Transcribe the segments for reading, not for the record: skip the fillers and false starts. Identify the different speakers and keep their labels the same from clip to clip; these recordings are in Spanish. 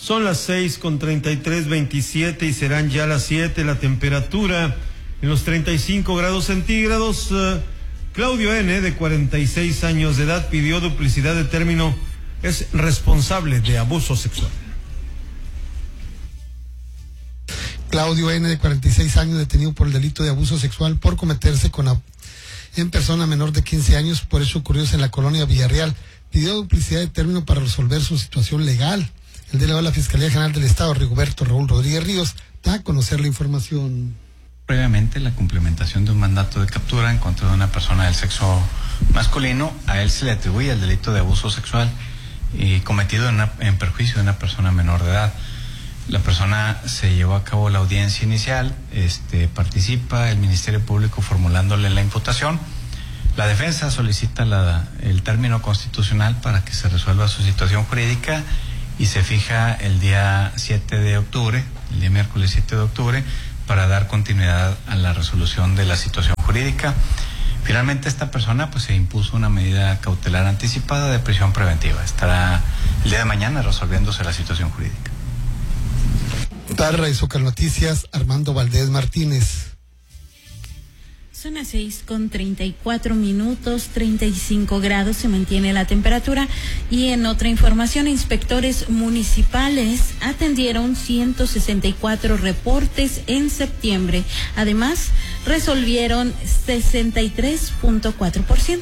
Speaker 1: Son las 6:33, 27 y serán ya las 7. La temperatura en los 35 grados centígrados. Claudio N., de 46 años de edad, pidió duplicidad de término. Es responsable de abuso sexual.
Speaker 2: Claudio N., de 46 años, detenido por el delito de abuso sexual por cometerse en persona menor de 15 años, por hecho ocurridos en la colonia Villarreal. Pidió duplicidad de término para resolver su situación legal. El delegado de la Fiscalía General del Estado, Rigoberto Raúl Rodríguez Ríos, da a conocer la información.
Speaker 3: Previamente, la cumplimentación de un mandato de captura en contra de una persona del sexo masculino, a él se le atribuye el delito de abuso sexual cometido en perjuicio de una persona menor de edad. La persona se llevó a cabo la audiencia inicial, participa el Ministerio Público formulándole la imputación. La defensa solicita el término constitucional para que se resuelva su situación jurídica y se fija el día 7 de octubre, el día miércoles 7 de octubre, para dar continuidad a la resolución de la situación jurídica. Finalmente, esta persona se impuso una medida cautelar anticipada de prisión preventiva. Estará el día de mañana resolviéndose la situación jurídica.
Speaker 2: Tarra y Zócalo Noticias, Armando Valdés Martínez.
Speaker 4: Son las 6:34, 35 grados se mantiene la temperatura. Y en otra información, inspectores municipales atendieron 164 reportes en septiembre. Además, resolvieron 63.4%.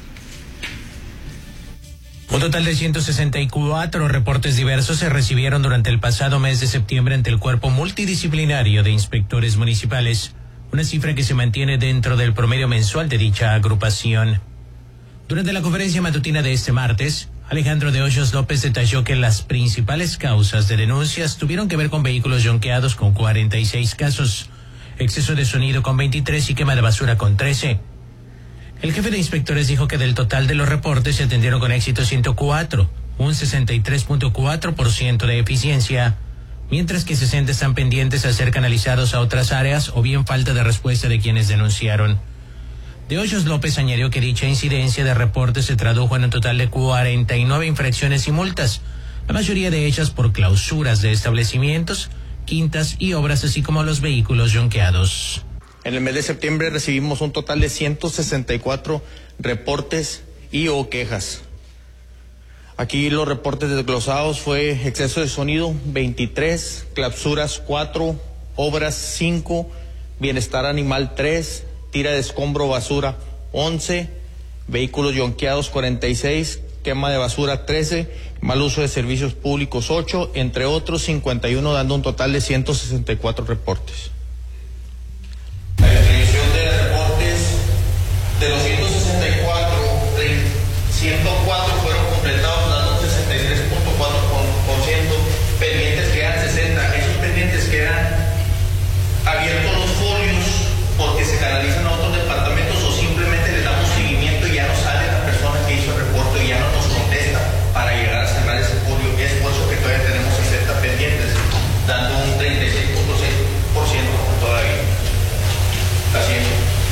Speaker 5: Un total de 164 reportes diversos se recibieron durante el pasado mes de septiembre ante el Cuerpo Multidisciplinario de Inspectores Municipales, una cifra que se mantiene dentro del promedio mensual de dicha agrupación. Durante la conferencia matutina de este martes, Alejandro de Hoyos López detalló que las principales causas de denuncias tuvieron que ver con vehículos yonqueados con 46 casos, exceso de sonido con 23 y quema de basura con 13. El jefe de inspectores dijo que del total de los reportes se atendieron con éxito 104, un 63.4% de eficiencia, mientras que 60 están pendientes a ser canalizados a otras áreas o bien falta de respuesta de quienes denunciaron. De Hoyos López añadió que dicha incidencia de reportes se tradujo en un total de 49 infracciones y multas, la mayoría de ellas por clausuras de establecimientos, quintas y obras, así como los vehículos yonqueados.
Speaker 6: En el mes de septiembre recibimos un total de 164 reportes y o quejas. Aquí los reportes desglosados fue exceso de sonido 23, clausuras 4, obras 5, bienestar animal 3, tira de escombro basura 11, vehículos yonqueados 46, quema de basura 13, mal uso de servicios públicos 8, entre otros 51, dando un total de 164 reportes. La distribución de reportes de los 164, 104 fueron completados, dando un 63.4%, pendientes quedan 60, esos pendientes quedan abiertos los folios porque se canalizan a otros departamentos o simplemente le damos seguimiento y ya no sale la persona que hizo el reporte y ya no nos contesta para llegar a cerrar ese folio. Es por eso que todavía tenemos 60 pendientes, dando un 36.6% todavía. Así es.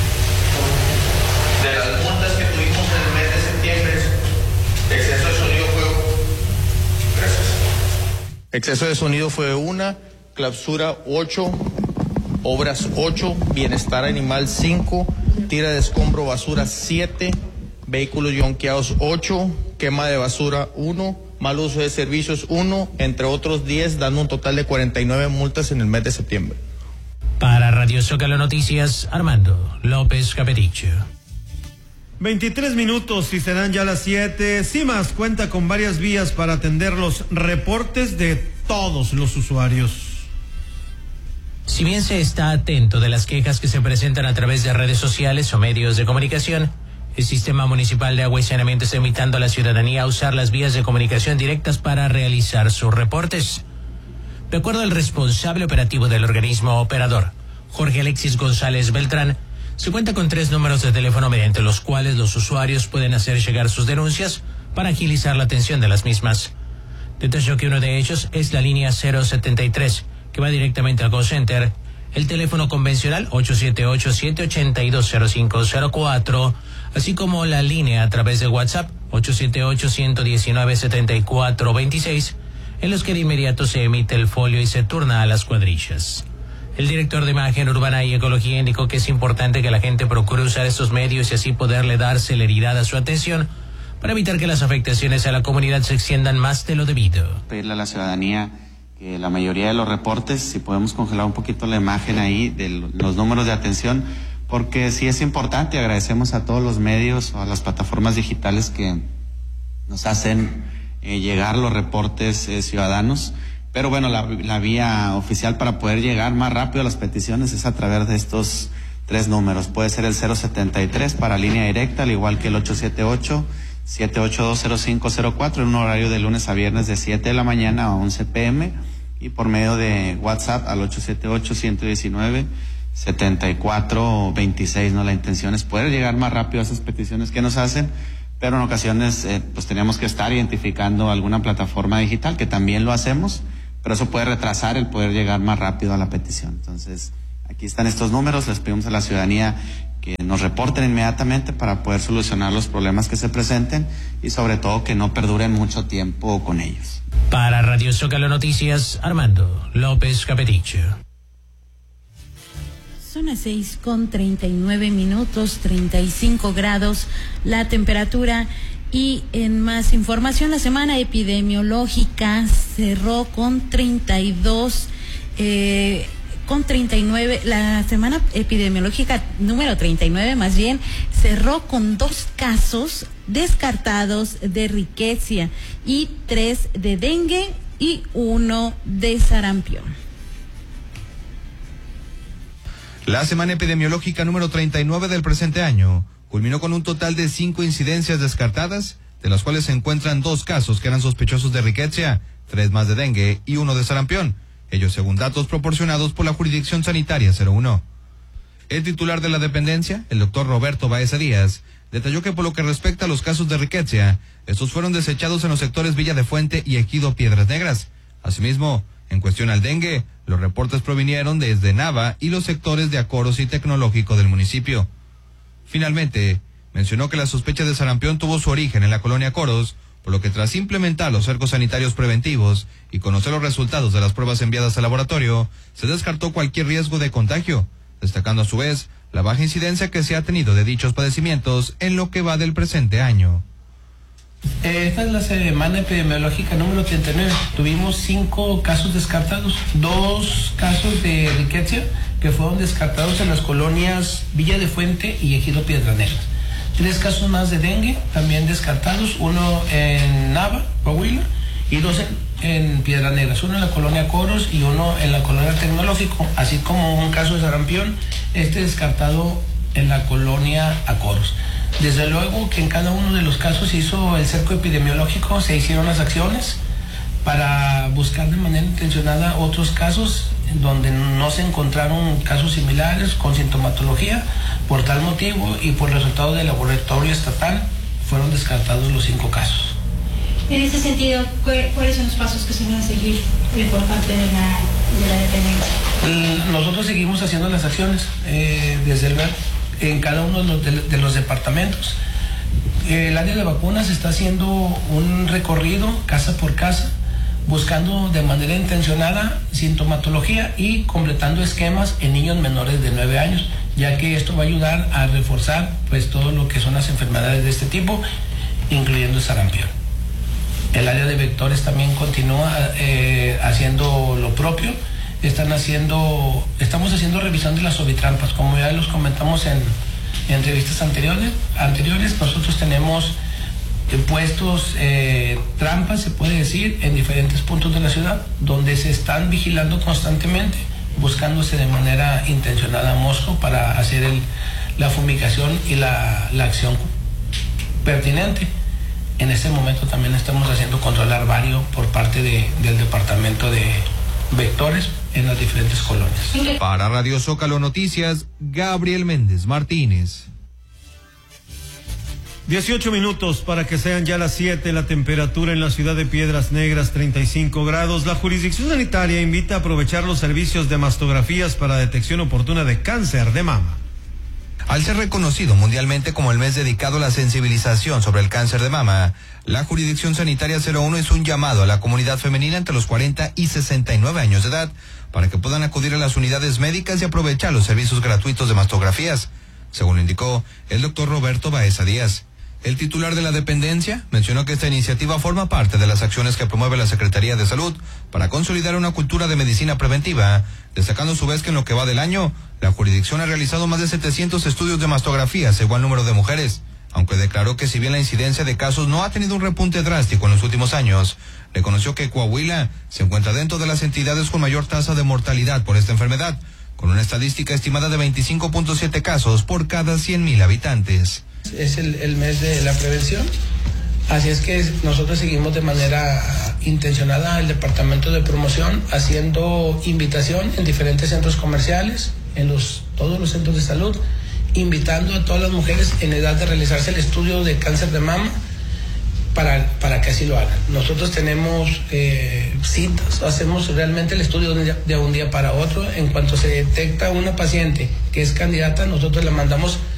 Speaker 6: De las multas que tuvimos en el mes de septiembre, exceso de sonido fue... Gracias. Exceso de sonido fue 1, clausura 8, obras 8, bienestar animal 5, tira de escombro basura 7, vehículos yonqueados 8, quema de basura 1, mal uso de servicios 1, entre otros 10, dando un total de 49 multas en el mes de septiembre.
Speaker 5: Para Radio Zócalo Noticias, Armando López Capericho.
Speaker 1: 23 minutos y serán ya las 7. CIMAS cuenta con varias vías para atender los reportes de todos los usuarios.
Speaker 5: Si bien se está atento de las quejas que se presentan a través de redes sociales o medios de comunicación, el Sistema Municipal de Agua y Saneamiento está invitando a la ciudadanía a usar las vías de comunicación directas para realizar sus reportes. De acuerdo al responsable operativo del organismo operador, Jorge Alexis González Beltrán, se cuenta con 3 números de teléfono mediante los cuales los usuarios pueden hacer llegar sus denuncias para agilizar la atención de las mismas. Detalló que uno de ellos es la línea 073, que va directamente al call center, el teléfono convencional 878-782-0504, así como la línea a través de WhatsApp 878-119-7426, en los que de inmediato se emite el folio y se turna a las cuadrillas. El director de Imagen Urbana y Ecología indicó que es importante que la gente procure usar estos medios y así poderle dar celeridad a su atención para evitar que las afectaciones a la comunidad se extiendan más de lo debido.
Speaker 7: Pedirle a la ciudadanía que la mayoría de los reportes, si podemos congelar un poquito la imagen ahí de los números de atención, porque sí es importante. Agradecemos a todos los medios o a las plataformas digitales que nos hacen llegar los reportes ciudadanos, pero bueno, la vía oficial para poder llegar más rápido a las peticiones es a través de estos 3 números. Puede ser el 073 para línea directa, al igual que el 878-782-0504 en un horario de lunes a viernes de 7 de la mañana a 11 p.m. y por medio de WhatsApp al 878-119-7426, ¿no? La intención es poder llegar más rápido a esas peticiones que nos hacen, pero en ocasiones pues tenemos que estar identificando alguna plataforma digital, que también lo hacemos, pero eso puede retrasar el poder llegar más rápido a la petición. Entonces, aquí están estos números, les pedimos a la ciudadanía que nos reporten inmediatamente para poder solucionar los problemas que se presenten y sobre todo que no perduren mucho tiempo con ellos.
Speaker 5: Para Radio Zócalo Noticias, Armando López Capeticho.
Speaker 4: Son las 6:39, 35 grados la temperatura. Y en más información, la semana epidemiológica cerró con 32, con 39, la semana epidemiológica número 39 más bien, cerró con 2 casos descartados de riqueza y 3 de dengue y 1 de sarampión.
Speaker 8: La semana epidemiológica número 39 del presente año culminó con un total de 5 incidencias descartadas, de las cuales se encuentran 2 casos que eran sospechosos de riqueza, 3 más de dengue y 1 de sarampión, ellos según datos proporcionados por la Jurisdicción Sanitaria 01. El titular de la dependencia, el doctor Roberto Baeza Díaz, detalló que por lo que respecta a los casos de riqueza, estos fueron desechados en los sectores Villa de Fuente y Ejido Piedras Negras. Asimismo, en cuestión al dengue, los reportes provinieron desde Nava y los sectores de Acoros y Tecnológico del municipio. Finalmente, mencionó que la sospecha de sarampión tuvo su origen en la colonia Acoros, por lo que tras implementar los cercos sanitarios preventivos y conocer los resultados de las pruebas enviadas al laboratorio, se descartó cualquier riesgo de contagio, destacando a su vez la baja incidencia que se ha tenido de dichos padecimientos en lo que va del presente año.
Speaker 9: Esta es la semana epidemiológica número 39. Tuvimos 5 casos descartados, 2 casos de riqueza que fueron descartados en las colonias Villa de Fuente y Ejido Piedras Negras. 3 casos más de dengue también descartados, 1 en Nava, Coahuila, y 2 en Piedras Negras, 1 en la colonia Coros y 1 en la colonia Tecnológico, así como un caso de sarampión, descartado en la colonia Acoros. Desde luego que en cada uno de los casos se hizo el cerco epidemiológico, se hicieron las acciones para buscar de manera intencionada otros casos donde no se encontraron casos similares con sintomatología. Por tal motivo y por resultados del laboratorio estatal fueron descartados los 5 casos.
Speaker 10: En ese sentido, ¿cuáles son los pasos que se van a seguir por parte de la dependencia?
Speaker 9: Nosotros seguimos haciendo las acciones desde el en cada uno de los departamentos. El área de vacunas está haciendo un recorrido casa por casa, buscando de manera intencionada sintomatología y completando esquemas en niños menores de 9 años, ya que esto va a ayudar a reforzar pues todo lo que son las enfermedades de este tipo, incluyendo el sarampión. El área de vectores también continúa haciendo lo propio. Estamos haciendo revisión de las ovitrampas, como ya los comentamos en entrevistas anteriores. Nosotros tenemos puestos trampas, se puede decir, en diferentes puntos de la ciudad, donde se están vigilando constantemente, buscándose de manera intencionada mosco para hacer la fumigación y la acción pertinente. En este momento también estamos haciendo control larvario por parte del departamento de vectores en las diferentes colonias.
Speaker 8: Para Radio Zócalo Noticias, Gabriel Méndez Martínez.
Speaker 1: 18 minutos para que sean ya las 7, la temperatura en la ciudad de Piedras Negras 35 grados. La Jurisdicción Sanitaria invita a aprovechar los servicios de mastografías para detección oportuna de cáncer de mama.
Speaker 8: Al ser reconocido mundialmente como el mes dedicado a la sensibilización sobre el cáncer de mama, la Jurisdicción Sanitaria 01 hizo un llamado a la comunidad femenina entre los 40 y 69 años de edad para que puedan acudir a las unidades médicas y aprovechar los servicios gratuitos de mastografías, según lo indicó el doctor Roberto Baeza Díaz. El titular de la dependencia mencionó que esta iniciativa forma parte de las acciones que promueve la Secretaría de Salud para consolidar una cultura de medicina preventiva, destacando a su vez que en lo que va del año, la jurisdicción ha realizado más de 700 estudios de mastografías, igual número de mujeres, aunque declaró que si bien la incidencia de casos no ha tenido un repunte drástico en los últimos años, reconoció que Coahuila se encuentra dentro de las entidades con mayor tasa de mortalidad por esta enfermedad, con una estadística estimada de 25.7 casos por cada 100,000 habitantes.
Speaker 9: Es el mes de la prevención, así es que nosotros seguimos de manera intencionada el departamento de promoción haciendo invitación en diferentes centros comerciales, en todos los centros de salud, invitando a todas las mujeres en edad de realizarse el estudio de cáncer de mama para que así lo hagan. Nosotros tenemos citas, hacemos realmente el estudio de un día para otro. En cuanto se detecta una paciente que es candidata, nosotros la mandamos